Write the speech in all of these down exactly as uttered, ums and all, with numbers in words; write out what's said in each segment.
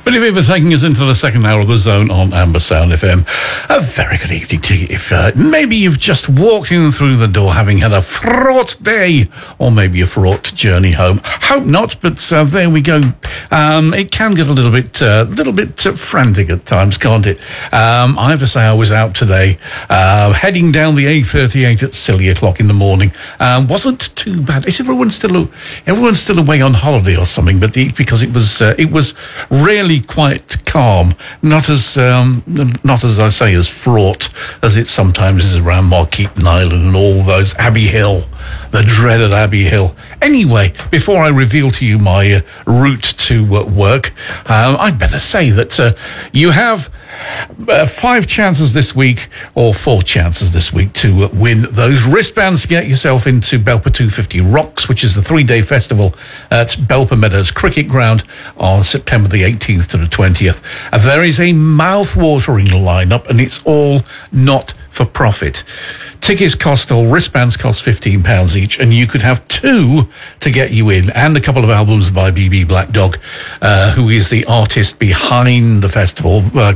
But if you're taking us into the second hour of The Zone on Amber Sound F M, a very good evening to you. If uh, maybe you've just walked in through the door having had a fraught day, or maybe a fraught journey home. Hope not, but uh, there we go. Um, it can get a little bit, a uh, little bit uh, frantic at times, can't it? Um, I have to say I was out today, uh, heading down the A thirty-eight at silly o'clock in the morning. Um, wasn't too bad. Is everyone still, everyone's still away on holiday or something? But it, because it was, uh, it was really quite calm. Not as, um, not as I say, as fraught as it sometimes is around Markeaton Island and all those Abbey Hill, the dreaded Abbey Hill. Anyway, before I reveal to you my uh, route to uh, work, um, I'd better say that uh, you have uh, five chances this week, or four chances this week, to uh, win those wristbands to get yourself into Belper two fifty Rocks, which is the three-day festival at Belper Meadows Cricket Ground on September the eighteenth to the twentieth. Uh, there is a mouth-watering lineup, and it's all not for profit. Tickets cost, or wristbands cost fifteen pounds each, and you could have two to get you in, and a couple of albums by B B Black Dog, uh, who is the artist behind the festival, uh,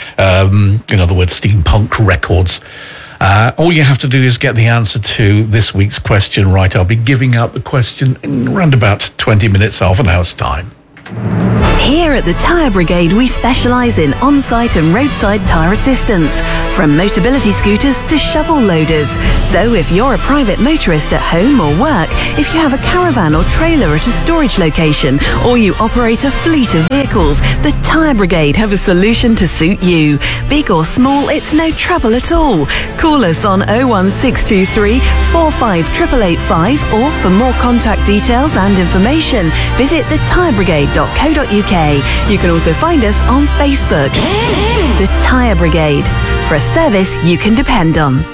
um, in other words, Steampunk Records. Uh, all you have to do is get the answer to this week's question right. I'll be giving out the question in around about twenty minutes, half an hour's time. Here at the Tyre Brigade, we specialise in on-site and roadside tyre assistance, from Motability scooters to shovel loaders. So if you're a private motorist at home or work, if you have a caravan or trailer at a storage location, or you operate a fleet of vehicles, the Tyre Brigade have a solution to suit you. Big or small, it's no trouble at all. Call us on oh one six two three, four five eight eight eight five, or for more contact details and information, visit the tyre brigade dot co dot uk. You can also find us on Facebook. The Tyre Brigade, for a service you can depend on.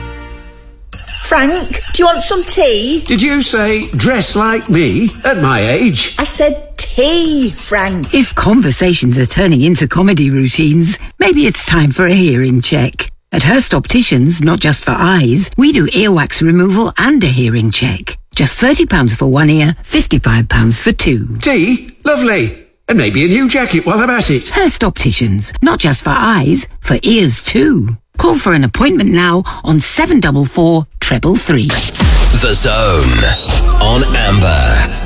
Frank, do you want some tea? Did you say dress like me at my age? I said tea, Frank. If conversations are turning into comedy routines, maybe it's time for a hearing check. At Hurst Opticians, not just for eyes, we do earwax removal and a hearing check. Just thirty pounds for one ear, fifty-five pounds for two. Tea? Lovely. And maybe a new jacket while I'm at it. Hurst Opticians, not just for eyes, for ears too. Call for an appointment now on seven four four, three three three. The Zone on Amber.